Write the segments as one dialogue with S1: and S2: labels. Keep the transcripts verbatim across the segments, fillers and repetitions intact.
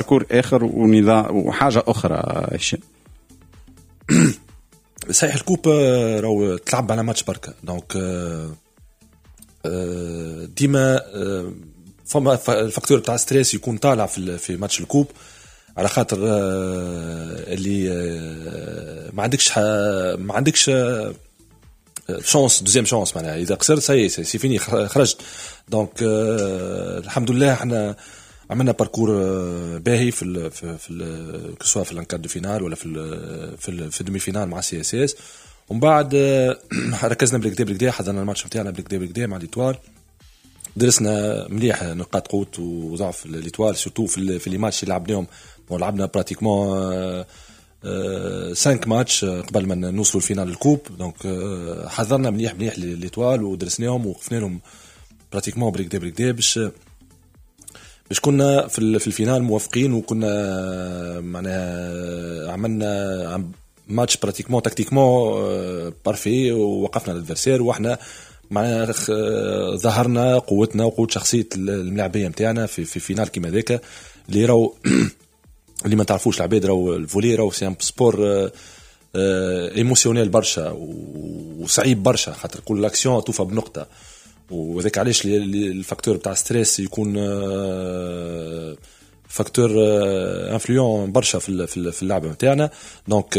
S1: كور اخر ونظام وحاجه اخرى هشام.
S2: صحيح الكوب راهو تلعب على ماتش بركه دونك ديما فما الفاكتور تاع ستريس يكون طالع في في ماتش الكوب على خاطر اللي ما عندكش ما عندكش شانس دوزيام شانس معناها اذا خسرت سي سي فيني خرجت دونك الحمد لله احنا عملنا باركور باهي في ال في في كسوا في الانكاد دو فينال ولا في ال في ال في الدومي فينال مع سي اس اس ومن بعد ركزنا بالكدا بالكدا حضرنا الماتش نتاعنا بالكدا بالكدا مع ليتوال درسنا مليح نقاط قوه وضعف ليتوال سورتو في في لي ماتش اللي لعبناهم ولعبنا براتيكمون خمسة ماتش قبل ما نوصلوا الفينال الكوب دونك حضرنا مليح مليح ليتوال ودرسناهم وقفنا لهم براتيكمون بالكدا بالكدا باش باش كنا في في الفينال موافقين وكنا معناها عملنا ماتش براتيكمون تكتيكمون بارفي ووقفنا الادفيرسير واحنا معناها ظهرنا قوتنا وقوه شخصيه الملاعبيه نتاعنا في في فينال كيما ذاك اللي راهو اللي ما تعرفوش العباد راهو الفولي راهو سي ان سبور ايموسيونيل برشا وصعيب برشا خاطر كل اكسيون توفى بنقطه وذاك علاش الفاكتور بتاع ستريس يكون فاكتور انفلوون برشا في في اللعبه نتاعنا دونك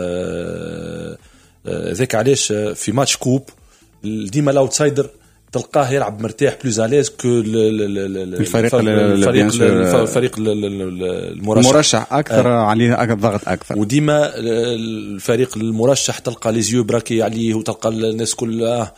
S2: ذاك علاش في ماتش كوب ديما الاوتسايدر تلقاه يلعب مرتاح بلوز اليز كو
S1: الفريق
S2: الفريق الفريق المرشح
S1: اكثر عليه اكثر ضغط اكثر
S2: وديما الفريق المرشح تلقى ليزيو براكي عليه وتلقى الناس كلها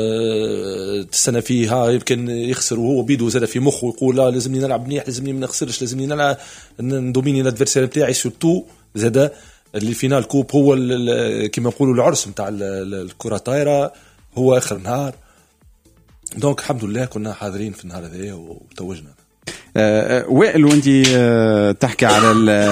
S2: تستنى فيها يمكن يخسر وهو بيدو زاد في مخه ويقول لا لازمني نلعب منيح لازمني ما نخسرش لازمني نلعب ندوميني الادفيرسير نتاعي سورتو زاد اللي فينال كوب هو كما نقولوا العرس نتاع الكره طايره هو اخر نهار دونك الحمد لله كنا حاضرين في النهار هذا وتوجنا.
S1: أه وائل وانت أه تحكي على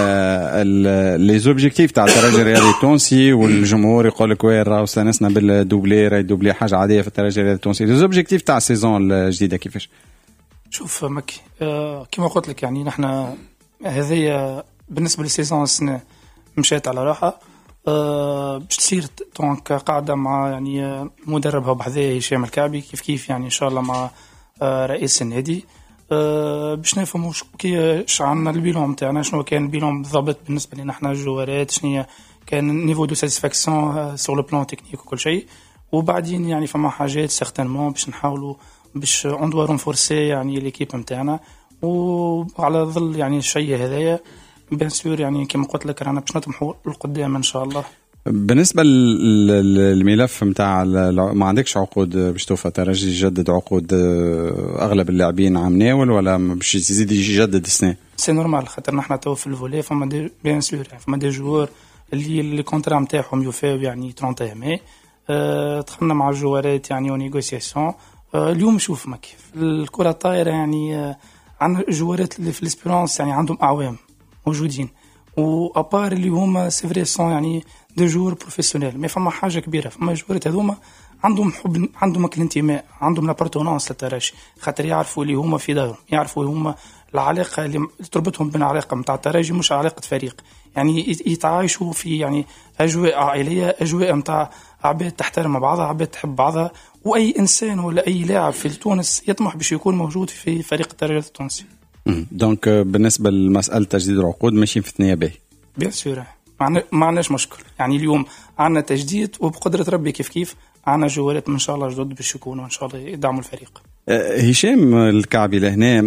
S1: لي زوبجيكتيف تاع الترجي الرياضي التونسي والجمهور يقول لك وين راهو استانسنا بالدوبلي راهي دوبلي حاجه عاديه في الترجي الرياضي التونسي لي زوبجيكتيف تاع السيزون الجديده كيفاش؟
S3: شوف مكي أه كما قلت لك يعني نحن هذه بالنسبه للسيزون السنه مشيت على راحه أه باش تصير دونك قاعده مع يعني مدربها بحذاه هشام الكعبي كيف كيف يعني ان شاء الله مع أه رئيس النادي أه باش نفهموا كيفاش عندنا البيلون نتاعنا شنو كان البيلون بالضبط بالنسبه لنا احنا الجوارات شنو كان نيفو دو ساتيسفاكسيون سور لو بلان تكنيك وكل شيء وبعدين يعني فما حاجات سيغتانمون باش نحاولوا باش اون دو رونفورسي يعني ليكيب نتاعنا وعلى ظل يعني الشيء هذايا بيان سور يعني كما قلت لك رانا باش نطمحوا لقدام ان شاء الله.
S1: بالنسبه للملف نتاع ما عندكش عقود باش توفى ترجي يجدد عقود اغلب اللاعبين عام ناول ولا باش يزيد يجدد السنه؟
S3: سي نورمال خاطر نحن تو في الفولي فما دي بيان سور فما دي جوار اللي الكونترا نتاعهم يوفاو يعني واحد وثلاثين ماي أه دخلنا مع الجوارات يعني ونيغوسياسيون أه اليوم شوف ماكي الكره الطايره يعني أه عن جوارات اللي في الاسبيرونس يعني عندهم اعوام موجودين وابار اللي هما سي فري سون يعني دو جور بروفيسيونيل مي فما حاجه كبيره فما جوارات هذوما عندهم حب عندهم الانتماء عندهم لابارتونانس للترجي خاطر يعرفوا اللي هما في دارهم يعرفوا هما العلاقه اللي تربطهم بين علاقه نتاع الترجي مش علاقه فريق يعني يتعايشوا في يعني اجواء عائليه اجواء نتاع عباد تحترم بعضها عباد تحب بعضها واي انسان ولا اي لاعب في تونس يطمح باش يكون موجود في فريق الترجي التونسي.
S1: دونك بالنسبه لمساله تجديد العقود ماشيين في الثنيه باهي
S3: بيان سور ما عندناش مشكل يعني اليوم عندنا تجديد وبقدره ربي كيف كيف عندنا جوارات ان شاء الله جدد باش يكونوا ان شاء الله يدعموا الفريق.
S1: هشام الكعبي لهنا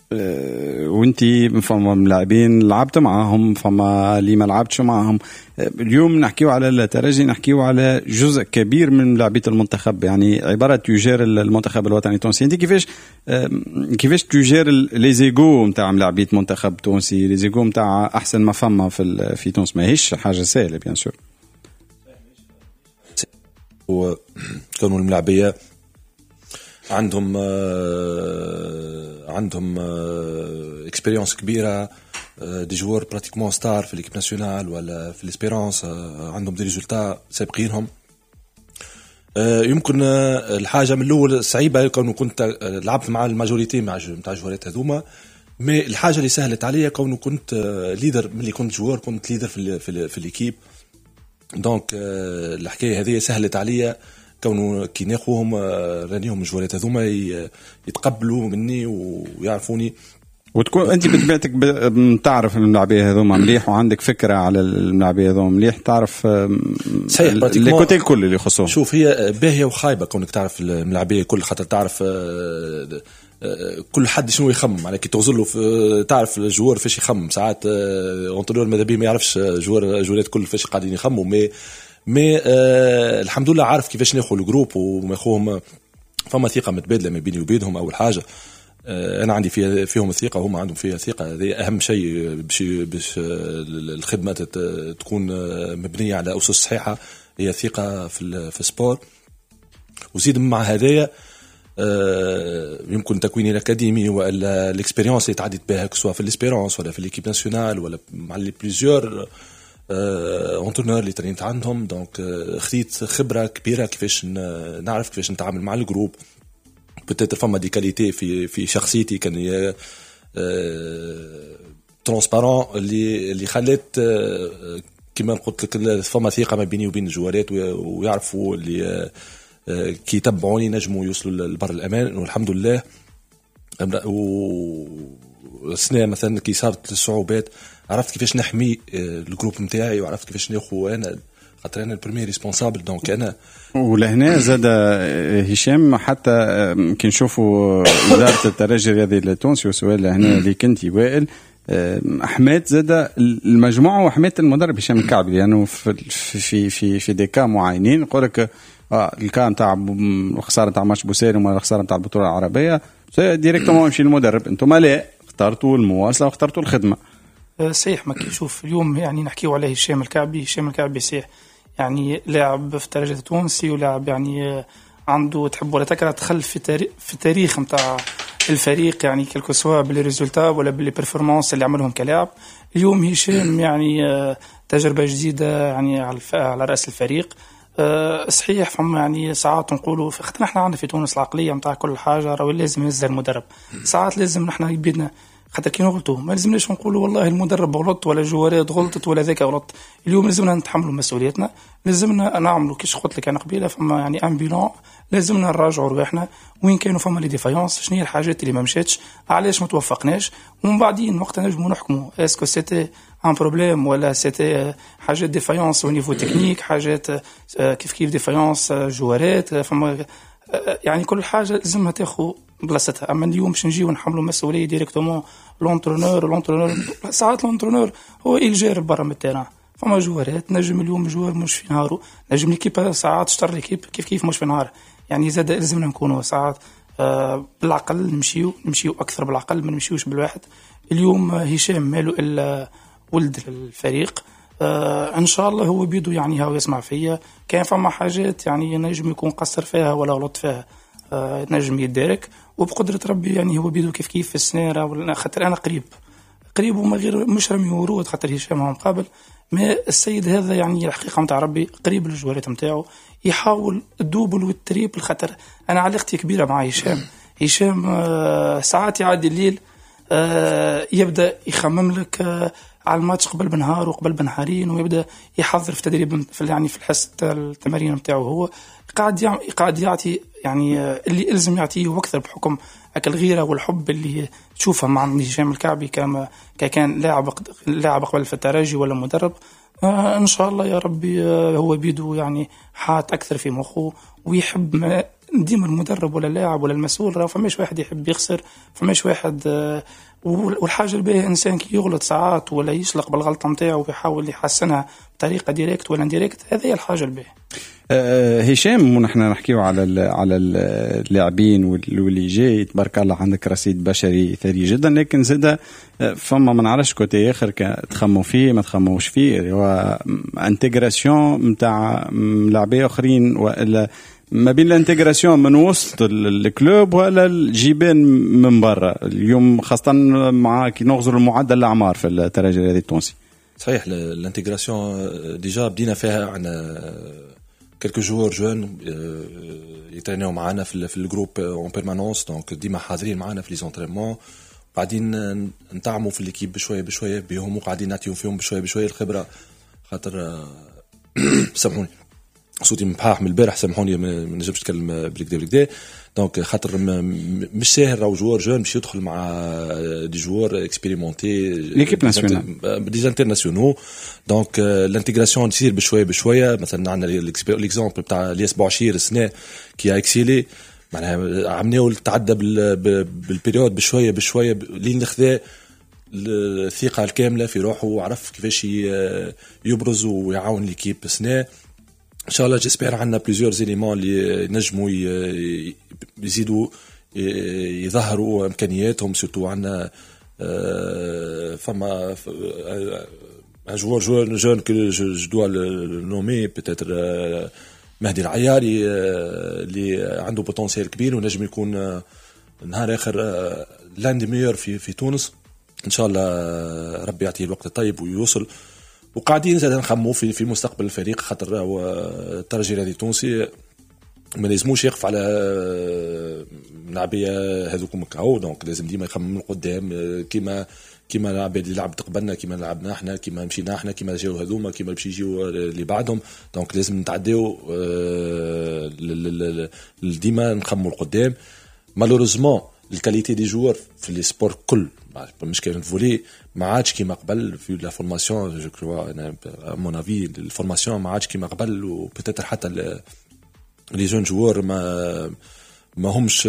S1: وانتي فما ملاعبين لعبت معاهم فما اللي ما لعبتش معاهم اليوم نحكيو على الترجي نحكيو على جزء كبير من لاعبيه المنتخب يعني عباره تجار المنتخب الوطني التونسي انت كيفاش كيفاش تجار لي زيغو نتاع لاعبيه منتخب تونسي لي زيغو نتاع احسن ما فما في في تونس ماهيش حاجه سهله بيان سور
S2: وكانوا الملاعبيه عندهم آه عندهم آه اكسبيريونس كبيره آه دي جوار براتيكمون ستار في ليكيب ناسيونال ولا في الاسبيرونس آه عندهم دي ريزولتا سابقينهم آه يمكن آه الحاجه من الاول صعيبه كانوا كنت آه لعبت مع الماجوريتي مع نتاع الجوارات هذوما مي الحاجه اللي سهلت عليا كونه كنت ليدر ملي كنت جوار كنت ليدر في في, في ليكيب دونك الحكايه هذه سهلت عليا كونه كي ناخوهم رانيهم الجوارات هذوما يتقبلوا مني ويعرفوني
S1: وتكون انت بطبيعتك تعرف الملاعبيه هذوما مليح وعندك فكره على الملاعبيه هذوما مليح تعرف
S2: صحيح
S1: الكوتي الكل اللي يخصهم.
S2: شوف هي باهيه وخايبه كونك تعرف الملاعبيه كل خاطر تعرف كل حد شنو يخمم على كي تغزله في تعرف الجوار فاش يخمم ساعات اونترينور ماذا ما يعرفش جوار جوارات كل فاش قاعدين يخمموا مي مي آه الحمد لله عارف كيفاش ناخذ الجروب وماخوهم فما ثقه متبادله ما بيني وبينهم. اول حاجه آه انا عندي فيها فيهم الثقه وهم عندهم فيها ثقه هذه اهم شيء باش باش الخدمه تكون مبنيه على اسس صحيحه هي ثقه في في السبور. وزيد مع هدايا آه يمكن تكويني الاكاديمي ولا الاكسبيريونس اللي تعديت بها سواء في الاسبيرونس ولا في ليكيب ناسيونال ولا مع لي بليزيور اونترينور اللي ترينت عندهم دونك خديت خبره كبيره كيفاش نعرف كيفاش نتعامل مع الجروب. بتاتر فما دي كاليتي في في شخصيتي كان هي ترانسبارون اللي اللي خلت كما قلت لك فما ثقه ما بيني وبين الجوارات ويعرفوا اللي كي يتبعوني نجموا يوصلوا لبر الامان والحمد لله. والسنه مثلا كي صارت الصعوبات عرفت كيفاش نحمي الجروب نتاعي وعرفت كيفاش ناخذ انا خاطر انا البريمير ريسبونسابل دونك انا.
S1: ولهنا زاد هشام حتى كي نشوفوا وزاره الترجي الرياضي التونسي وسؤال لهنا اللي كنتي وائل احمد زاد المجموعه وحمايه المدرب هشام الكعبي لانه يعني في في في في ديكا معينين يقول لك اه الكام تاع الخساره تاع ماتش بوسيرم ولا الخساره تاع البطوله العربيه ديريكتومون يمشي المدرب. انتم لا اخترتوا المواصله واخترتوا الخدمه.
S3: صحيح ما كيشوف اليوم يعني نحكيو عليه هشام الكعبي. هشام الكعبي صحيح يعني لاعب في الترجي التونسي ولاعب يعني عنده تحب ولا تكره دخل في تاريخ في التاريخ نتاع الفريق يعني كلكو سوا باللي ريزولتا ولا باللي بيرفورمانس اللي عملهم كلاعب. اليوم هشام يعني تجربه جديده يعني على على راس الفريق. أه صحيح فما يعني ساعات نقولوا خاطر احنا عندنا في تونس العقليه نتاع كل حاجه راهو لازم ينزل المدرب. ساعات لازم نحن يبينا خاطر كي نغلطوا ما لازمناش نقولوا والله المدرب غلط ولا جوارات غلطت ولا ذاك غلط. اليوم لازمنا نتحملوا مسؤوليتنا لازمنا نعملوا كيش قلت لك انا قبيله فما يعني ان بيلون لازمنا نراجعوا رواحنا وين كانوا فما لي ديفايونس شنو هي الحاجات اللي ما مشاتش علاش ما توفقناش ومن بعدين وقت نجموا نحكموا اسكو سيتي ان بروبليم ولا سيتي حاجات ديفايونس او نيفو تكنيك حاجات كيف كيف ديفايونس جوارات فما يعني كل حاجه لازمها تاخذ بلاصتها. اما اليوم باش نجيو نحملوا مسؤوليه ديريكتومون لونترونور لونترونور ساعات لونترونور هو يجرب برا من التيران. فما جوارات نجم اليوم جوار مش في نهاره نجم ليكيب ساعات اشتر ليكيب كيف كيف مش في نهار يعني زاد لازمنا نكونوا ساعات آه بالعقل نمشيو نمشيو اكثر بالعقل ما نمشيوش بالواحد. اليوم هشام ماله الا ولد الفريق آه ان شاء الله هو بيدو يعني هاو يسمع فيا كان فما حاجات يعني نجم يكون قصر فيها ولا غلط فيها آه نجم يدارك وبقدرة ربي يعني هو بيدو كيف كيف في السنة خاطر أنا قريب قريب وما غير مش رمي ورود خاطر هشام هو مقابل ما السيد هذا يعني الحقيقة متاع ربي قريب للجوارات متاعه يحاول الدوبل والتريبل خاطر أنا علاقتي كبيرة مع هشام. هشام آه ساعات يعدي الليل آه يبدأ يخمم لك آه على الماتش قبل بنهار وقبل بنهارين ويبدأ يحضر في تدريب في يعني في الحصة التمارين متاعه هو قاعد يعم قاعد يعطي يعني اللي إلزم يعطيه وأكثر بحكم أكل الغيرة والحب اللي تشوفه مع هشام الكعبي كما كان لاعب لاعب قبل في الترجي ولا مدرب. آه إن شاء الله يا ربي آه هو بيدو يعني حات أكثر في مخه ويحب ما ديما المدرب ولا اللاعب ولا المسؤول راه فماش واحد يحب يخسر فماش واحد آه والحاجة الباهية إنسان كي يغلط ساعات ولا يسلق بالغلطة متاعه ويحاول يحسنها بطريقة ديريكت ولا انديريكت هذه هي الحاجة الباهية.
S1: أه هشام ونحن نحكيو على على اللاعبين واللي جاي تبارك الله عندك رصيد بشري ثري جدا لكن زاد فما ما نعرفش كوتي اخر تخموا فيه ما تخموش فيه هو انتجراسيون نتاع لاعبين اخرين ولا ما بين الانتجراسيون من وسط الكلوب ولا الجيبان من برا اليوم خاصة مع كي نغزر المعدل الأعمار في الترجي الرياضي التونسي.
S2: صحيح الانتجراسيون ديجا بدينا فيها عنا كلكو جوور جون يترينيو معنا في في الجروب اون بيرمانونس دونك ديما حاضرين معنا في لي زونترينمون قاعدين نطعموا في الكيب بشويه بشويه بهم وقاعدين نعطيهم فيهم بشويه بشويه الخبره. خاطر سامحوني صوتي مبحاح من البارح، سامحوني ما نجمش نتكلم بالكدا بالكدا. دونك خاطر مش ساهل راهو جوار جون باش يدخل مع دي جوار اكسبيريمونتي
S1: ليكيب ناسيونال
S2: دي انترناسيونال. دونك الانتيغراسيون تصير بشويه بشويه. مثلا عندنا ليكزامبل نتاع الياس بوعشير السنه كي اكسيلي، معناها عملناه تعدى بالبيريود بشويه بشويه لين خذا الثقه الكامله في روحه وعرف كيفاش يبرز ويعاون ليكيب سنه. ان شاء الله جيسبر عندنا بليزيور زيليمون اللي نجموا يزيدوا يظهروا امكانياتهم. سورتو عندنا فما un joueur jeune, jeune que je, je dois le, le nommer, peut-être euh, مهدي العياري اللي عنده بوتنسيال كبير ونجم يكون نهار آخر لاند ميور في في تونس. إن شاء الله ربي يعطيه الوقت الطيب ويوصل. وقاعدين زاد نخمو في في مستقبل الفريق، خاطر هو الترجي الرياضي التونسي ما لازموش يقف على لاعبيه هذوكم كاو. دونك لازم ديما يخمم من قدام كيما كيما اللاعب اللي لعب قبلنا، كيما لعبنا احنا، كيما مشينا احنا، كيما جاو هذوما، كيما باش يجيو اللي بعدهم. دونك لازم نتعداو ديما نخمو القدام. مالوريزمون الكاليتي دي جوار في لي سبور كل مش كاين فولي ما عادش كيما قبل في لا فورماسيون. جو كروا انا مون افي الفورماسيون ما عادش كيما قبل، وبيتيتر حتى لي جون جوار ما ما همش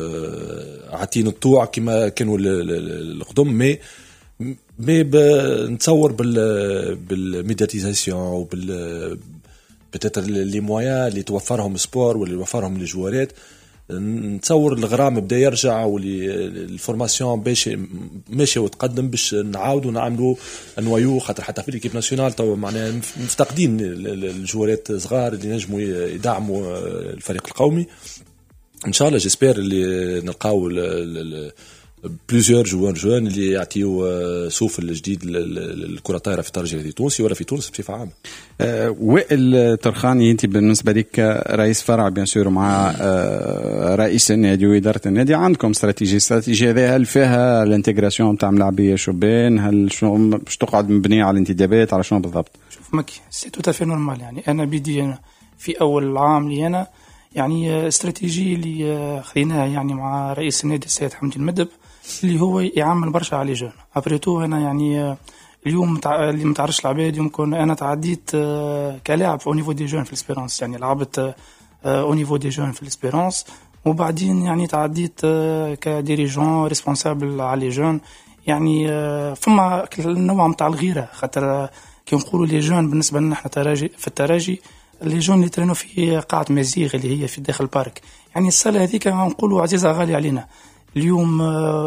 S2: عاطين الطوع كما كانوا القدم. مي مي نتصور بال بالميدياتيزاسيون وبال بتاتر لي مويا اللي توفرهم سبور واللي وفرهم لي جوارات، نتصور الغرام بدا يرجع واللي الفورماسيون باش ماشي وتقدم باش نعاودوا نعملوا نوايو. خاطر حتى في ليكيب ناسيونال تو معناها مفتقدين الجوارات صغار اللي نجموا يدعموا الفريق القومي. ان شاء الله جيسبر اللي نلقاو بليزيور جوان جوان اللي يعطيو سوفل جديد للكره الطايره في الترجي الرياضي التونسي ولا في تونس بصفه عامه.
S1: أه وائل ترخاني، انت بالنسبه لك رئيس فرع بيان سور مع أه رئيس النادي واداره النادي، عندكم استراتيجيه استراتيجيه هذه هل فيها الانتجراسيون نتاع ملاعبيه شبان؟ هل شنو باش تقعد مبنيه على الانتدابات على شنو بالضبط؟
S3: شوف مكي سي تو تافي نورمال. يعني انا بدي أنا في اول عام لي انا يعني استراتيجيه اللي خذيناها يعني مع رئيس النادي السيد حمدي المدب اللي هو يعمل برشا على جون. ابريتو انا يعني اليوم متع... اللي متعرفش العباد يمكن انا تعديت كلاعب او نيفو دي جون في الاسبيرانس، يعني لعبت او نيفو دي جون في الاسبيرانس، وبعدين يعني تعديت كديريجون ريسبونسابل على جون. يعني فما نوع متاع الغيره، خاطر كي نقولوا لي جون بالنسبه لنا احنا تراجي في التراجي اللي جون اللي ترينوا في قاعة مزيغ اللي هي في داخل البارك. يعني الصالة هذيك نقولوا عزيزة غالية علينا اليوم،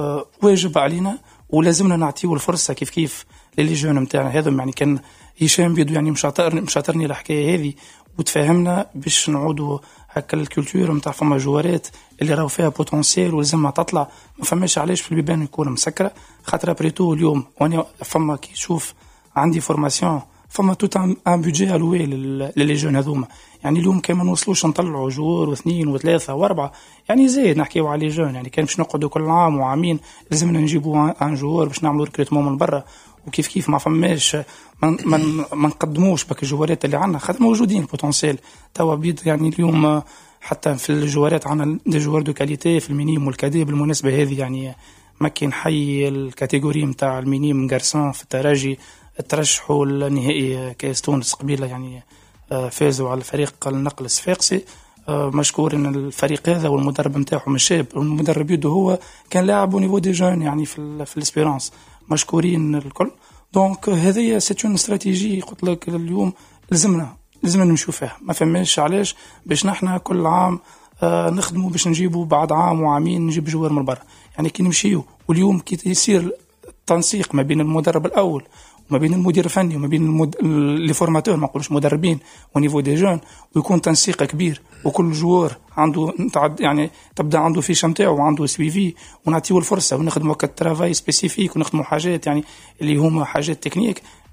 S3: واجب علينا ولازمنا نعطيه الفرصة كيف كيف للي جون متاعنا هذا. يعني كان هشام بيدو يعني مشاطرني مشاطرني الحكاية هذه وتفاهمنا باش نعودوا هكا الكولتور متاع فما جوارات اللي راهو فيها بوتنسيال ولازمها تطلع. ما فماش علاش في البيبان يكون مسكرة، خاطر بريتو اليوم وانا فما كي نشوف عندي فورماسيون فما توت ان بودجي الوي للي جون هذوما. يعني اليوم كان ما نوصلوش نطلعوا جوار واثنين وثلاثه واربعه، يعني زيد نحكيو على جون. يعني كان باش نقعدوا كل عام وعامين لازمنا نجيبوا ان جوار باش نعملوا ريكروتمون من برا، وكيف كيف ما فماش ما ما نقدموش بك الجوارات اللي عندنا، خاطر موجودين البوتنسيال توا بيض. يعني اليوم حتى في الجوارات عندنا دي جوار دو كاليتي في المينيم والكادي. بالمناسبه هذه يعني ما كاين حي الكاتيجوري نتاع المينيم غارسون في التراجي ترشحوا النهائي كاس تونس قبيله، يعني فازوا على فريق النقل الصفاقسي. مشكور ان الفريق هذا والمدرب نتاعهم الشاب، والمدرب يده هو كان لاعب نيفو دي جون يعني في في الاسبيرانس، مشكورين الكل. دونك هذه سيت اون استراتيجي قلت لك اليوم لازمنا لازمنا نمشيو فيها. ما فماش علاش باش نحنا كل عام نخدموا باش نجيبوا بعد عام وعامين نجيب جوار من برا. يعني كي نمشيو واليوم كي يصير التنسيق ما بين المدرب الاول وما بين المدير الفني وما بين المد... لي فورماتور، ما نقولوش مدربين ونيفو دي جون، ويكون تنسيق كبير وكل جوار عنده يعني تبدا عنده فيش نتاعو وعنده سويفي، ونعطيو الفرصه ونخدموا كترافاي سبيسيفيك ونخدموا حاجات يعني اللي هما حاجات تكنيك.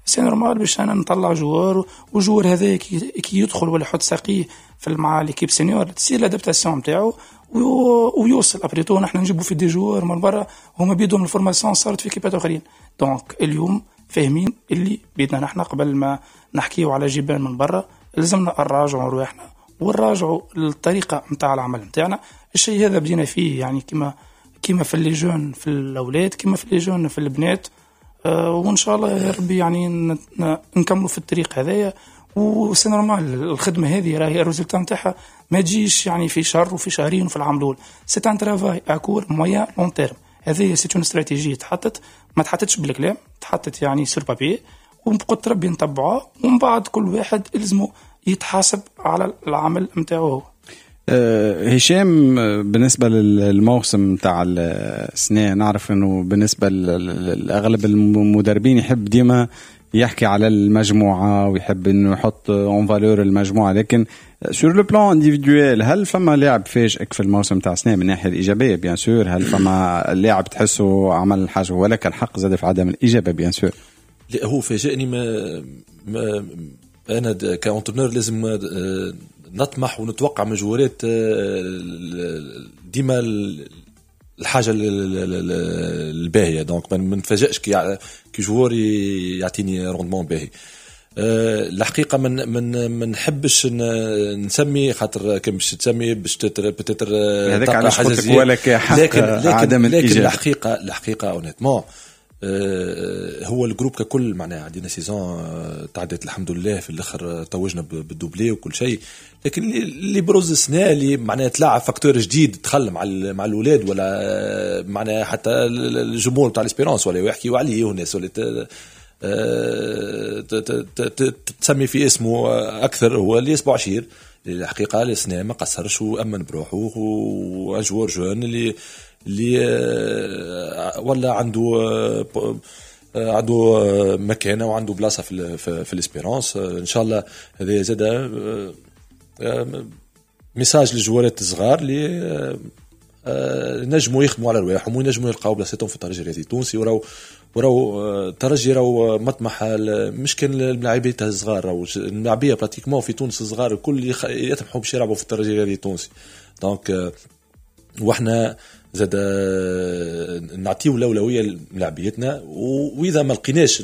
S3: سي نورمال باش انا نطلع جوار وجوار هذا كي, كي يدخل ولا يحط ساقيه في مع ليكيب سينيور تصير الادابتاسيون نتاعو ويوصل ابريتو نحن نجيبوا في دي جوار من برا هما بيدهم الفورماسيون صارت في كيبات اخرين. دونك اليوم فاهمين اللي بيدنا نحن قبل ما نحكيو على جبال من برا لازمنا نراجعوا رواحنا ونراجعوا الطريقه نتاع العمل نتاعنا. الشيء هذا بدينا فيه يعني كما كما في اللي جون في الاولاد كما في اللي جون في البنات، أه وان شاء الله يا ربي يعني نكملوا في الطريق هذايا. وسي نورمال الخدمه هذه راهي الريزلت نتاعها ما تجيش يعني في شهر وفي شهرين وفي العام الاول. سي ان ترافاي اكور مويان لون تيرم. هذه سي اون استراتيجيه تحطت ما تحطتش بالكلام، تحطت يعني سور بابي وبقدر ربي نتبعوها ومن بعد كل واحد يلزمه يتحاسب على العمل نتاعو هو.
S1: أه هشام، بالنسبة للموسم تاع السنة نعرف انه بالنسبة لأغلب المدربين يحب ديما يحكي على المجموعة ويحب انه يحط اون فالور المجموعة، لكن سور لو بلان انديفيدويل هل فما لاعب فاجئك في الموسم تاع سنة من ناحية الإيجابية بيان سور؟ هل فما لاعب تحسه عمل الحاجة ولك الحق زاد في عدم الإجابة بيان سور؟
S2: لا هو فاجئني ما, ما أنا كأنترنور لازم نطمح ونتوقع من جوارات ديما الحاجة الباهية. دونك ما نتفاجئش كي كي جواري يعطيني روندمون باهي. أه الحقيقه من من ما نحبش نسمي خاطر كم باش تسمي باش بتتر
S1: هذاك علاش قلت لك ولك حق
S2: لكن لكن
S1: عدم
S2: لكن
S1: الإجابة.
S2: الحقيقه الحقيقه اونيتمون أه هو الجروب ككل معناها عندنا سيزون تعدت الحمد لله في الاخر توجنا بالدوبلي وكل شيء، لكن اللي بروز السنه اللي معناها تلاعب فاكتور جديد دخل مع مع الاولاد ولا معناها حتى الجمهور تاع الاسبيرونس ولا يحكيوا عليه والناس ولا تسمي في اسمه أكثر هو اللي يسبع عشير. الحقيقة السنة ما قصرش وأمن بروحه وأجوار جون اللي اللي ولا عنده عنده مكانة وعنده بلاصة في في, في الاسبيرانس. إن شاء الله هذا زاد ميساج للجوارات الصغار اللي نجموا يخدموا على رواحهم وينجموا يلقاو بلاصتهم في الترجي الرياضي التونسي. وراو وراو ترجي راو مطمح مش كان اللاعبين الصغار راو اللاعبيه براتيكمون في تونس الصغار الكل يطمحوا باش يلعبوا في الترجي الرياضي التونسي. دونك واحنا زاد نعطيو الاولويه للاعبيتنا، واذا ما لقيناش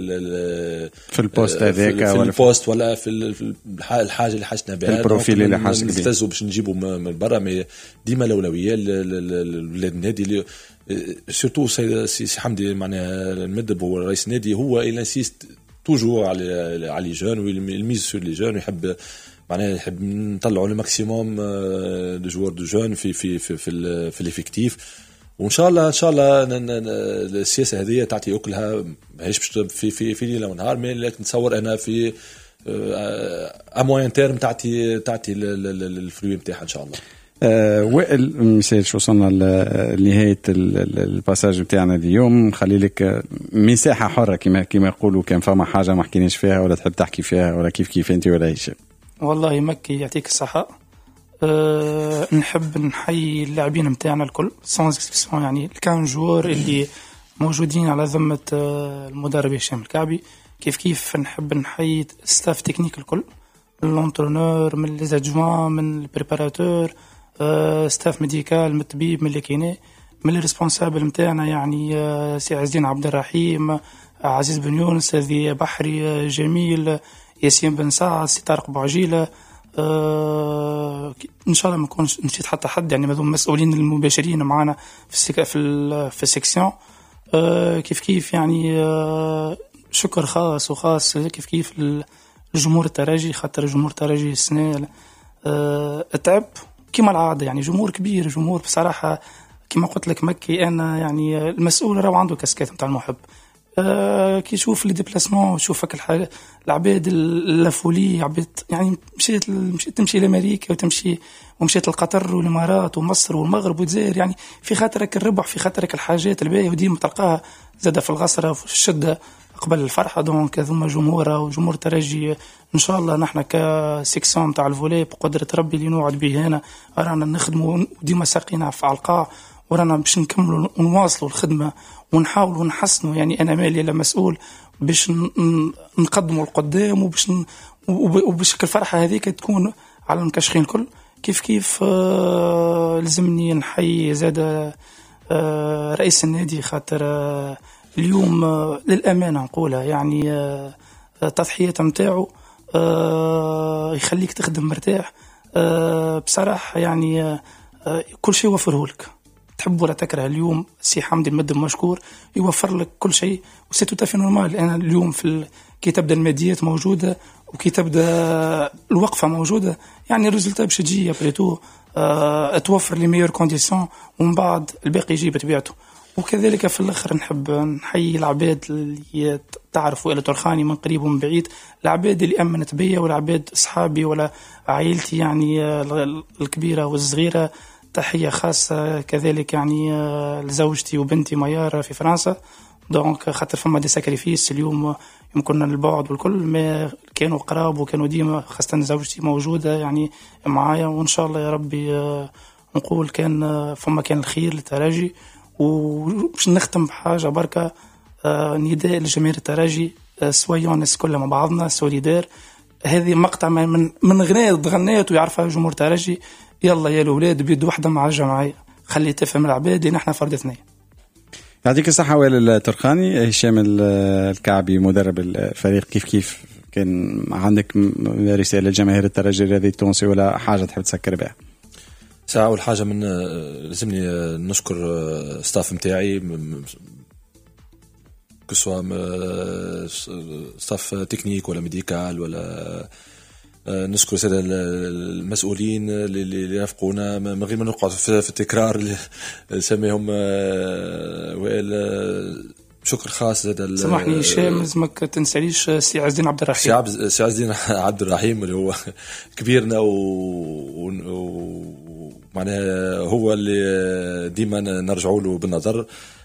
S1: في البوست هذاك
S2: ولا في البوست ولا في الحاجه اللي حاجتنا بها
S1: البروفيل اللي حاجه
S2: نستفزوا باش نجيبوا من برا، مي ديما الاولويه لولاد النادي اللي سورتو سي حمدي معناها المدرب هو رئيس النادي هو الانسيست توجور على على لي جون والميز سور لي جون، يحب معناها يحب نطلعوا الماكسيموم دو جوار دو جون في في في في, في الافكتيف. وان شاء الله ان شاء الله السياسه هذه تعطي اكلها ماهيش في في في ليله ونهار، مي لكن نتصور انا في ا موين تيرم تعطي تعطي الفلوي نتاعها ان شاء الله.
S1: أه وائل مثال شو وصلنا لنهاية الباساج بتاعنا اليوم، نخلي لك مساحة حرة كما كما يقولوا، كان فما حاجة ما حكيناش فيها ولا تحب تحكي فيها ولا كيف كيف انت ولا هشام؟
S3: والله مكي يعطيك الصحة. أه نحب نحيي اللاعبين متاعنا الكل سانز اكسبسيون، يعني كان جوار اللي موجودين على ذمة المدرب هشام الكعبي. كيف كيف نحب نحيي ستاف تكنيك الكل، من لونترونور من لي زادجوان من البريباراتور أه ستاف ميديكال من الطبيب من اللي كاينه من الريسبونسابل متاعنا، يعني أه سي عزين عبد الرحيم عزيز بن يونس ذي بحري جميل ياسين بن سعد سي طارق بوعجيله. أه ان شاء الله ما نكونش نسيت حتى حد، يعني هذوما مسؤولين المباشرين معنا في السك... في ال... في السيكسيون. أه كيف كيف يعني أه شكر خاص وخاص كيف كيف الجمهور الترجي، خاطر الجمهور الترجي السنه أه تعب كما العاده، يعني جمهور كبير جمهور بصراحه كما قلت لك مكي انا يعني المسؤول راهو عنده كاسكات نتاع المحب. أه كي يشوف لي ديبلاسمون يشوفك الحاجه العباد اللافولي عباد يعني مشيت مشيت تمشي لامريكا وتمشي ومشيت لقطر والامارات ومصر والمغرب والجزائر، يعني في خاطرك الربح في خاطرك الحاجات الباهيه وديما تلقاها زاده في الغصره وفي الشده قبل الفرحه. دونك هذوما جمهوره وجمهور ترجي ان شاء الله نحن كسيكسيون تاع الفولي بقدره ربي اللي نوعد به هنا رانا نخدموا وديما ساقينا في القاع ورانا باش نكملوا ونواصلوا الخدمه ونحاولوا نحسنوا. يعني انا مالي لا مسؤول باش نقدموا القدام وباش وباش الفرحة هذيك تكون على المكشخين الكل. كيف كيف آه لازمني نحيي زاد آه رئيس النادي، خاطر آه اليوم آه للأمانة نقولها يعني آه التضحيات متاعو آه يخليك تخدم مرتاح آه بصراحة يعني آه كل شيء وفره لك، تحب ولا تكره. اليوم سي حمدي المدب مشكور يوفر لك كل شيء وسي تو تافي نورمال. أنا اليوم في كي تبدا الماديات موجودة وكي تبدا الوقفة موجودة، يعني الريزلت باش تجي بريتو أه توفر لي ميور كونديسيون ومن بعد الباقي يجي بطبيعته. وكذلك في الاخر نحب نحيي العباد اللي تعرفوا الى ترخاني من قريب ومن بعيد، العباد اللي امنت بيا والعباد اصحابي ولا عائلتي يعني الكبيره والصغيره. تحيه خاصه كذلك يعني لزوجتي وبنتي ميار في فرنسا، دونك خاطر فما دي ساكريفيس اليوم يمكن البعد والكل، ما كانوا قراب وكانوا ديما، خاصة زوجتي موجودة يعني معايا. وإن شاء الله يا ربي نقول كان فما كان الخير للترجي. وباش نختم بحاجة بركة نداء لجماهير الترجي، سويون الناس كلها مع بعضنا سوليدار. هذه مقطع من من غناء تغنيت ويعرفها جمهور الترجي. يلا يا الأولاد بيد واحدة مع الجمعية، خلي تفهم العباد إن احنا فرد اثنين.
S1: يعطيك الصحة وائل الترخاني. هشام الكعبي مدرب الفريق، كيف كيف كان عندك رسالة لجماهير الترجي الرياضي التونسي ولا حاجة تحب تسكر بها؟
S2: ساعة أول حاجة من لازمني نشكر ستاف متاعي، كسوا ستاف تكنيك ولا ميديكال، ولا نشكر سادة المسؤولين اللي رافقونا من غير ما نقعد في التكرار اللي سميهم وائل. شكر خاص زاد.
S3: سامحني هشام لازمك تنساليش سي عز الدين عبد الرحيم.
S2: سي عز الدين عبد الرحيم اللي هو كبيرنا ومعناها هو اللي ديما نرجعوا له بالنظر.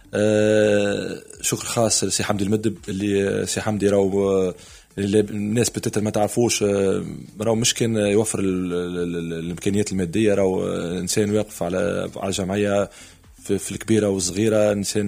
S2: شكر خاص لسي حمدي المدب، اللي سي حمدي راهو الناس بتت ما تعرفوش، راهو مش كان يوفر الامكانيات الماديه، راهو انسان واقف على على جمعيه في, في الكبيره والصغيره، انسان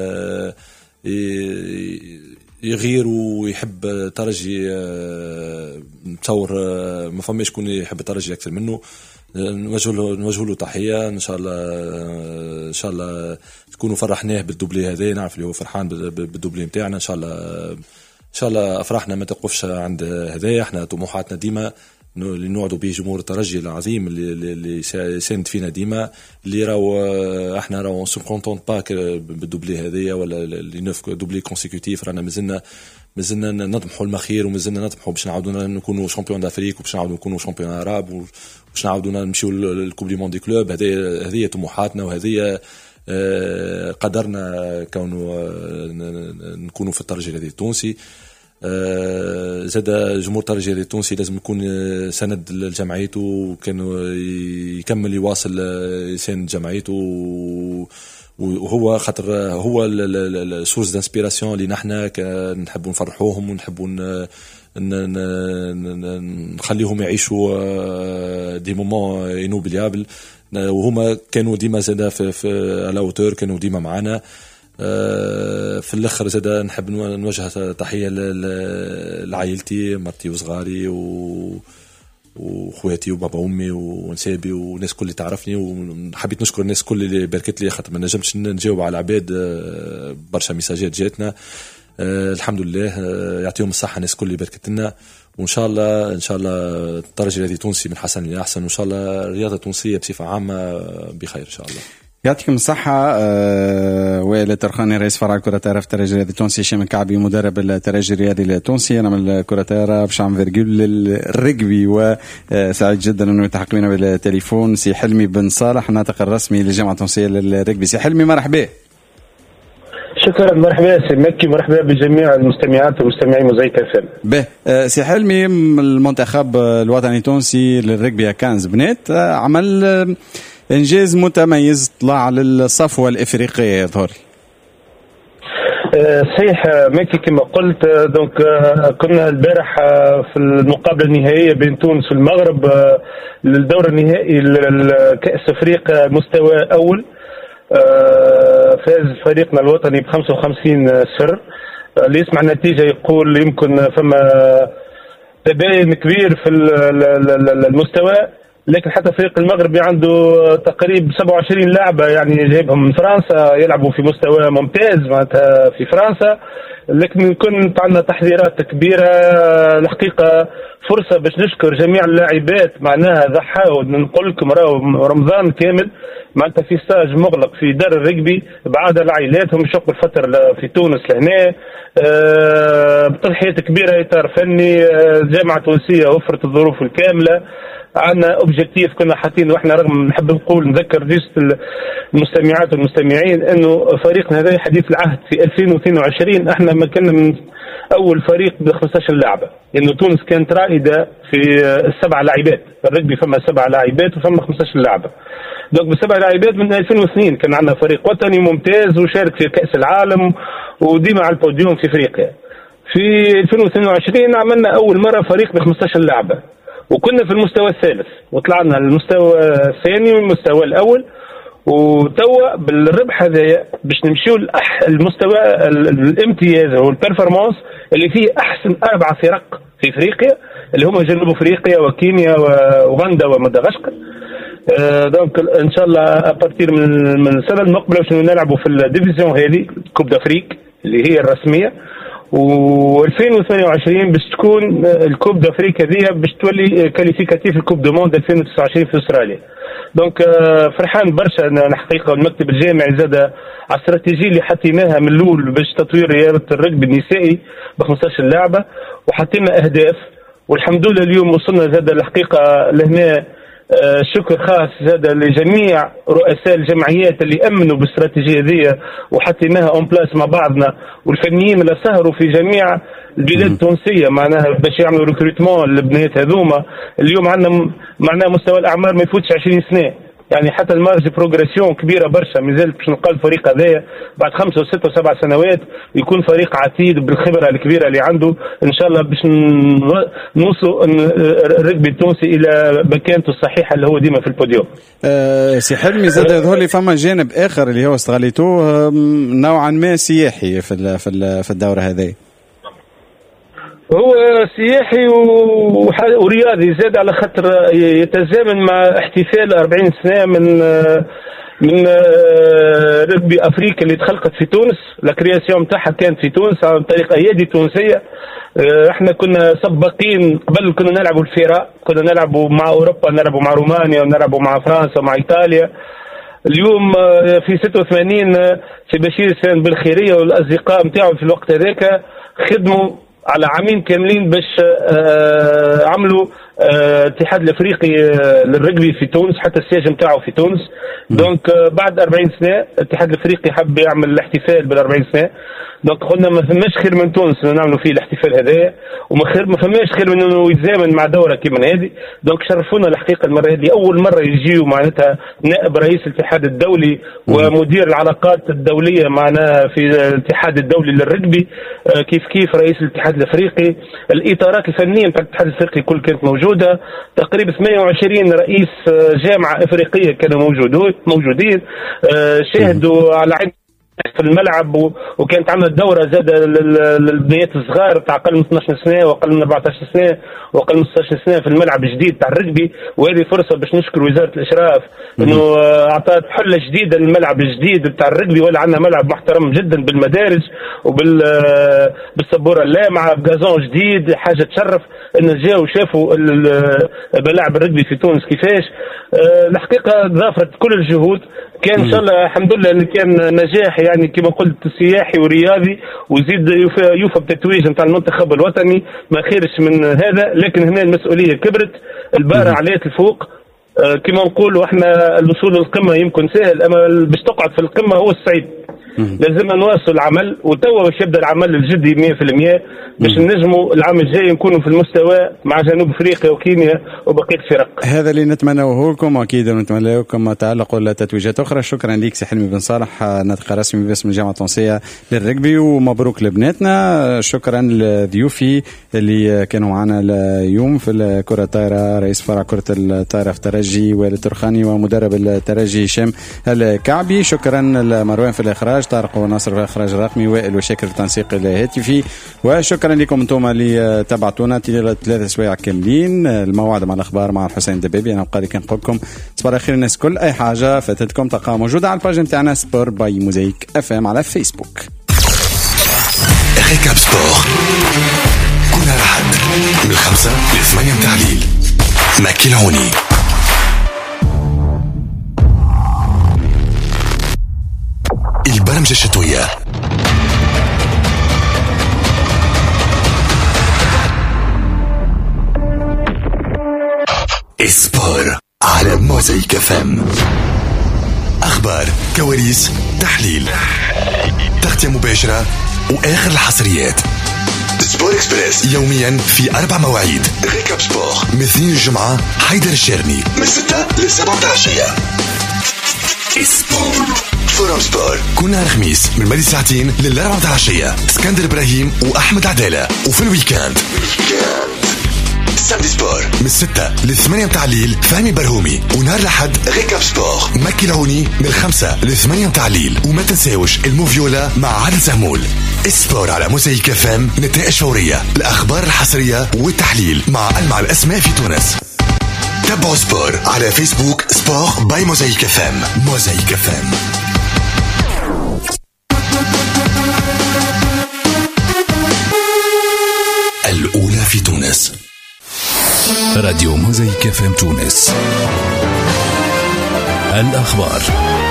S2: يغير ويحب ترجي. نتصور ما فماش شكون يحب ترجي اكثر منه. نوجه له نوجه له تحيه. ان شاء الله ان شاء الله تكونوا فرحناه بالدوبلي هذا، نعرف اللي هو فرحان بالدوبلي نتاعنا. ان شاء الله ان شاء الله افراحنا ما توقفش عند هذايا. احنا طموحاتنا ديما اللي نوعدوا به جمهور الترجي العظيم اللي اللي ساند فينا ديما، اللي راهو احنا راهو سو كونتون با بالدوبلي هذايا ولا لي نوف دوبلي كونسيكوتيف. رانا مازلنا مازلنا نطمحوا المخير ومازلنا نطمحوا باش نعاودوا نكونوا شامبيون دافريك وباش نعاودوا نكونوا شامبيون عرب وباش نعاودوا نمشيو للكوب دي موند دي كلوب. هذه هذه طموحاتنا وهذه قدرنا كونه نكونوا في الترجي الرياضي التونسي. زاد جمهور الترجي الرياضي التونسي لازم يكون سند لجمعيته، وكانوا يكمل يواصل يساند جمعيته، وهو خاطر هو السورس دانسبيراسيون اللي نحنا نحبوا نفرحوهم ونحبوا نخليهم يعيشوا دي مومون انوبليابل. وهما كانوا ديما زادا في, في على اوتور، كانوا ديما معنا. في الاخر زادا نحب نوجه تحيه لعائلتي، مرتي وصغاري و وخواتي وبابا وامي ونسابي والناس كل اللي تعرفني. وحبيت نشكر الناس كل اللي باركت لي، خاطر ما نجمش نجاوب على العباد، برشا ميساجات جاتنا. الحمد لله يعطيهم الصحه الناس كل اللي باركت لنا. وان شاء الله ان شاء الله الترجي الرياضي التونسي من حسن لاحسن، وان شاء الله الرياضه التونسيه بصفه عامه بخير ان شاء الله.
S1: يعطيكم الصحة. أه وائل الترخاني رئيس فرع الكرة في الترجي الرياضي التونسي، هشام الكعبي مدرب الترجي الرياضي التونسي. أنا من الكرة باش عم فيرجول الرجبي، وسعيد جدا أنه يتحق بنا بالتليفون سي حلمي بن صالح الناطق الرسمي للجامعة التونسية للرجبي. سي حلمي مرحبا.
S4: شكرا. مرحبا سي مكي، مرحبا بجميع المستمعات ومستمعي موزايك اف ام.
S1: به سي حلمي، المنتخب الوطني التونسي للرجبي خمسة بنات عمل انجاز متميز، طلع للصفوه الافريقيه يظهر.
S4: صحيح مكي كما قلت. دونك كنا البارح في المقابله النهائيه بين تونس والمغرب للدور النهائي لكاس افريقيا مستوى اول. فاز فريقنا الوطني ب خمسة وخمسين سر. اللي يسمع النتيجة يقول يمكن فما تباين كبير في المستوى، لكن حتى فريق المغربي عنده تقريبا سبعة وعشرين لاعبة يعني جايبهم من فرنسا يلعبوا في مستوى ممتاز معناتها في فرنسا، لكن كنت عندنا تحذيرات كبيرة. الحقيقة فرصة باش نشكر جميع اللاعبات معناها ضحاوا. نقول لكم راهو رمضان كامل معناتها في ستاج مغلق في دار الرجبي بعد لعائلاتهم يشقوا الفترة في تونس لهنا أه بتضحيات كبيرة إطار فني. أه الجامعة التونسية وفرت الظروف الكاملة. عندنا اوبجيكتيف كنا حاطين واحنا رغم نحب نقول نذكر جيست المستمعات والمستمعين انه فريقنا هذا حديث العهد في ألفين واثنين وعشرين احنا ما كنا من اول فريق ب خمسة عشر لاعبه، لانه يعني تونس كانت رائده في السبع لاعبات، الرجبي فما سبع لاعبات وفما خمسة عشر لاعبه. دونك بسبع لاعبات من ألفين واثنين كان عندنا فريق وطني ممتاز وشارك في كأس العالم وديما على البوديوم في افريقيا. في ألفين واثنين وعشرين عملنا اول مره فريق ب خمسة عشر لاعبه وكنا في المستوى الثالث وطلعنا للمستوى الثاني والمستوى الاول، وتوا بالربح هذايا باش نمشيو لأح المستوى الامتياز او البرفورمانس اللي فيه احسن اربع فرق في افريقيا اللي هما جنوب افريقيا وكينيا واوغندا ومدغشقر. آه دونك ان شاء الله ابارتير من من السنه المقبله باش نلعبوا في الديفيزيون هذه كوب دافريك اللي هي الرسميه، و2028 باش تكون الكوب دافريكا هذه باش تولي كاليفيكاتيف الكوب دو موند ألفين وتسعة وعشرين في استراليا. دونك فرحان برشا الحقيقه المكتب الجامعي زاد على الاستراتيجيه اللي حطيناها من الاول باش تطوير رياضه الرجبي النسائي ب خمسة عشر لاعبه وحطينا اهداف والحمد لله اليوم وصلنا زاد الحقيقه لهنا. آه شكر خاص زاد لجميع رؤساء الجمعيات اللي امنوا بالاستراتيجيه هذه وحطيناها اون بلاس مع بعضنا، والفنيين اللي سهروا في جميع البلاد التونسيه معناها باش يعملوا ريكروتمون للبنات هذوما. اليوم عندنا معناها مستوى الاعمار ما يفوتش عشرين سنه، يعني حتى المارج بروغريسيون كبيره برشا. مازال باش نلقى الفريق هذايا بعد خمسة وستة وسبع سنوات يكون فريق عتيد بالخبره الكبيره اللي عنده ان شاء الله باش نوصلوا الرجبي التونسي الى مكانته الصحيحه اللي هو ديما في البوديوم.
S1: أه سي حلمي زاد يظهر لي فما جانب اخر اللي هو استغليتوه نوعا ما سياحي في في الدوره هذه.
S4: هو سياحي ورياضي زاد على خاطر يتزامن مع احتفال أربعين سنة من من رجبي افريقيا اللي تخلقت في تونس. الكرياسيون تاعها كانت في تونس عن طريق ايادي تونسيه. احنا كنا سباقين قبل، كنا نلعبوا الفراء، كنا نلعبوا مع اوروبا، نلعبوا مع رومانيا ونلعبوا مع فرنسا ومع ايطاليا. اليوم في ستة وثمانين في بشير سان بالخيريه والاصدقاء نتاعو في الوقت هذاك خدموا على عامين كاملين باش آه عملوا الاتحاد آه الافريقي آه للرجبي في تونس، حتى السياج نتاعو في تونس. دونك آه بعد أربعين سنه الاتحاد الافريقي حب يعمل الاحتفال بال40 سنه. دونك قلنا ما فماش خير من تونس نعملوا فيه الاحتفال هذا، وما خير ما فماش خير من انه يتزامن مع دوره كيما هذه. دونك شرفونا الحقيقه المره هذه اول مره يجيو معناتها نائب رئيس الاتحاد الدولي ومدير العلاقات الدوليه معنا في الاتحاد الدولي للرجبي، آه كيف كيف رئيس الاتحاد الافريقي. الاطارات الفنيه نتاع الاتحاد الافريقي كل كانت موجوده، تقريبا ثمانية وعشرين رئيس جامعه افريقيه كانوا موجودين موجودين شاهدوا على عين في الملعب. وكانت عملت دوره زاد للبنيات الصغار تاع اقل من اثناش سنه واقل من أربعطاش سنه واقل من ستة عشر سنه في الملعب الجديد تاع الرجبي. وهذه فرصه باش نشكر وزاره الاشراف انه اعطت حله جديده للملعب الجديد تاع الرجبي، ولا عندنا ملعب محترم جدا بالمدارج وبال بالسبوره اللامعه بغازون جديد، حاجه تشرف ان جاوا وشافوا ملاعب الرجبي في تونس كيفاش. الحقيقه ضافت كل الجهود. كان ان شاء الله الحمد لله ان كان نجاح يعني كما قلت سياحي ورياضي، وزيد يوفى بتتويج نتاع المنتخب الوطني ما خيرش من هذا. لكن هنا المسؤوليه كبرت، البارة عليت الفوق. آه كما نقولوا احنا الوصول للقمه يمكن سهل، اما باش تقعد في القمه هو الصعيب. لازم نواصل العمل، وتوا باش يبدا العمل الجدي مية في المية باش نجموا العام الجاي نكونوا في المستوى مع جنوب افريقيا وكينيا وبقيه الفرق.
S1: هذا اللي نتمنوه لكم، واكيد نتمنى لكم تعلق ولا تتويجات اخرى. شكرا لك سي حلمي بن صالح، ناطق رسمي باسم الجامعه التونسيه للرجبي، ومبروك لبناتنا. شكرا لضيوفي اللي كانوا معنا اليوم في الكره الطايره، رئيس فرع كره الطايره في الترجي والد ترخاني، ومدرب الترجي هشام الكعبي. شكرا لمروان في الاخراج، الإخراج طارق وناصر في الإخراج الرقمي، وائل وشاكر التنسيق الهاتفي. وشكرا لكم أنتم اللي تابعتونا طيلة ثلاثة أسابيع كاملين. الموعد مع الأخبار مع الحسين دبابي. أنا بقالي كنقول لكم صباح الخير الناس كل. أي حاجة فاتتكم تلقاها موجودة على الباج نتاعنا سبور باي موزايك اف ام على فيسبوك.
S5: ريكاب سبور كل أحد من الخمسة لثمانية متاع الليل. مكي العوني. البرمجة الشتوية إسبور على موزايك اف ام. أخبار، كواليس، تحليل، تغطية مباشرة وآخر الحصريات. سبور إكسبريس يوميا في أربع مواعيد. ريكاب سبور من اثنين الجمعة حيدر الشرني من ستة لسبعة العشية. سبور فورم سبور كل نهار خميس من مالي ساعتين للأربعة العشية. اسكندر إبراهيم وأحمد عدالة. وفي الويكاند ساندي سبور من ستة لثمانية متاع الليل فهمي برهومي. ونهار الأحد ريكاب سبور مكي العوني من خمسة لثمانية متاع الليل. وما تنساوش الموفيولا مع عادل زهمول. السبور على موزايك اف ام. نتائج فورية، الأخبار الحصرية والتحليل مع ألمع الأسماء في تونس. تابعوا سبور على فيسبوك سبور باي موزايك اف ام. موزايك اف ام الأولى في تونس. راديو موزايك اف ام تونس. الأخبار.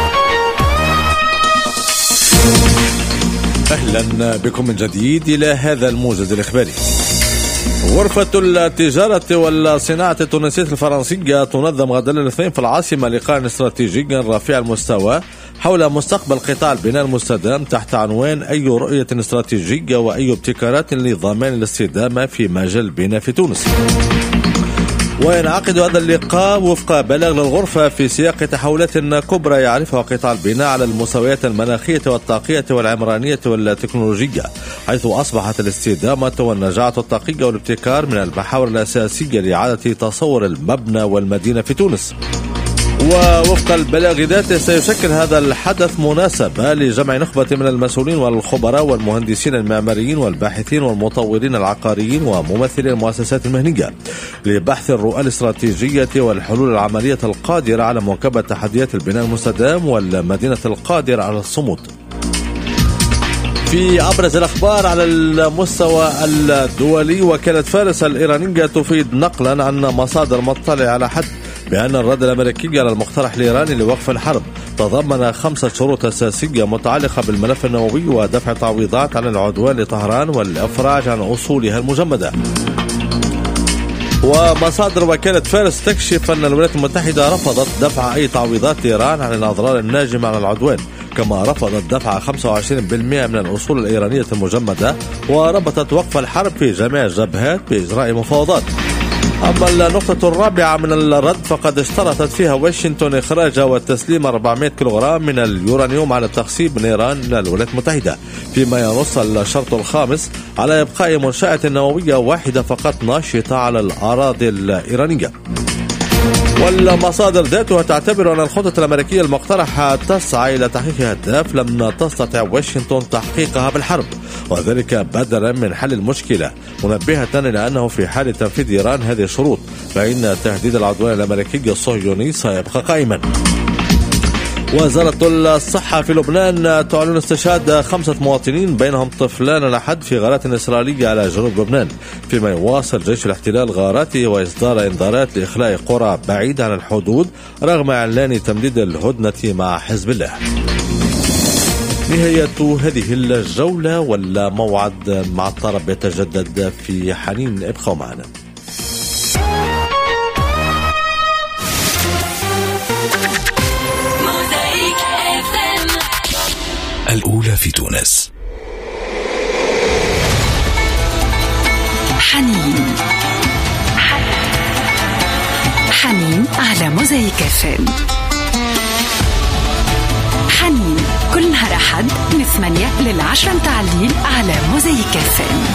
S2: أهلا بكم من جديد إلى هذا الموجز الإخباري. غرفة التجارة والصناعة التونسية الفرنسية تنظم غدا الاثنين في العاصمة لقاء استراتيجي رفيع المستوى حول مستقبل قطاع البناء المستدام تحت عنوان أي رؤية استراتيجية وأي ابتكارات لضمان الاستدامة في مجال البناء في تونس. وينعقد هذا اللقاء وفق بلاغ للغرفة في سياق تحولات كبرى يعرفها قطاع البناء على المستويات المناخية والطاقية والعمرانية والتكنولوجية، حيث أصبحت الاستدامة والنجاعة الطاقية والابتكار من المحاور الأساسية لإعادة تصور المبنى والمدينة في تونس. ووفق البلاغ ذاته سيشكل هذا الحدث مناسبة لجمع نخبة من المسؤولين والخبراء والمهندسين المعماريين والباحثين والمطورين العقاريين وممثلي المؤسسات المهنية لبحث الرؤى الاستراتيجية والحلول العملية القادرة على مواكبة تحديات البناء المستدام والمدينة القادرة على الصمود. في أبرز الأخبار على المستوى الدولي، وكالة فارس الإيرانية تفيد نقلا عن مصادر مطلع على حد بأن الرد الأمريكي على المقترح الإيراني لوقف الحرب تضمن خمسة شروط أساسية متعلقة بالملف النووي ودفع تعويضات عن العدوان لطهران والإفراج عن أصولها المجمدة. ومصادر وكالة فارس تكشف أن الولايات المتحدة رفضت دفع أي تعويضات لإيران عن الأضرار الناجمة عن العدوان، كما رفضت دفع خمسة وعشرين بالمئة من الأصول الإيرانية المجمدة، وربطت وقف الحرب في جميع الجبهات بإجراء مفاوضات. أما النقطة الرابعة من الرد فقد اشترطت فيها واشنطن إخراج وتسليم أربعمئة كيلوغرام من اليورانيوم على التخصيب من إيران إلى الولايات المتحدة، فيما ينص الشرط الخامس على إبقاء منشأة نووية واحدة فقط ناشطة على الأراضي الإيرانية. والمصادر ذاتها تعتبر أن الخطة الأمريكية المقترحة تسعى إلى تحقيق أهداف لم تستطع واشنطن تحقيقها بالحرب، وذلك بدلا من حل المشكلة، منبهة إلى أنه في حال تنفيذ إيران هذه الشروط فإن تهديد العدوان الأمريكي الصهيوني سيبقى قائما. وزارة الصحة في لبنان تعلن استشهاد خمسة مواطنين بينهم طفلان لحد في غارات إسرائيلية على جنوب لبنان، فيما يواصل جيش الاحتلال غاراته وإصدار إنذارات لإخلاء قرى بعيدة عن الحدود رغم إعلان تمديد الهدنة مع حزب الله. نهاية هذه الجولة، ولا موعد مع الطرب يتجدد في حنين. ابقوا معنا.
S5: الأولى في تونس.
S6: حنين حنين على موزايك اف ام. حنين كل نهار أحد من ثمانية للعشرة متاع الليل على موزايك اف ام.